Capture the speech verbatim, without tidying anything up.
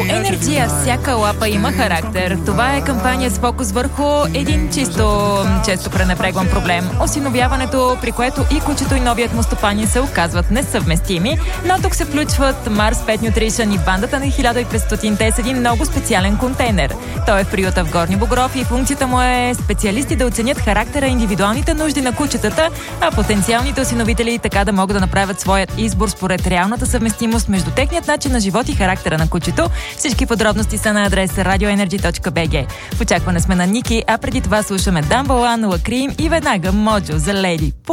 Енерджия, всяка лапа има характер. Това е кампания с фокус върху един чисто често пренебрегван проблем. Осиновяването, при което и кучето и новият му стопанин се оказват несъвместими, но тук се включват Mars Pet Nutrition и бандата на хиляда и петстотинте с един много специален контейнер. Той е в приюта в Горни Богров и функцията му е специалисти да оценят характера и индивидуалните нужди на кучетата, а потенциалните осиновители така да могат да направят своят избор според реалната съвместимост между техният начин на живот и характера на кучето. Всички подробности са на адрес радио енерджи точка би джи. В очакване сме на Ники, а преди това слушаме Дамбалан, Лакрим и веднага Моджо за Леди.